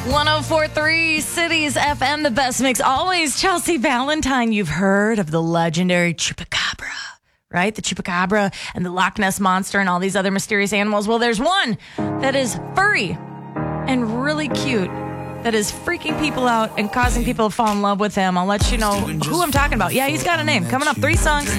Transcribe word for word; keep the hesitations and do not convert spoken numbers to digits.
one oh four point three Cities F M, the best mix. Always Chelsea Valentine. You've heard of the legendary Chupacabra, right? The Chupacabra and the Loch Ness Monster and all these other mysterious animals. Well, there's one that is furry and really cute that is freaking people out and causing people to fall in love with him. I'll let you know who I'm talking about. Yeah, he's got a name. Coming up, three songs.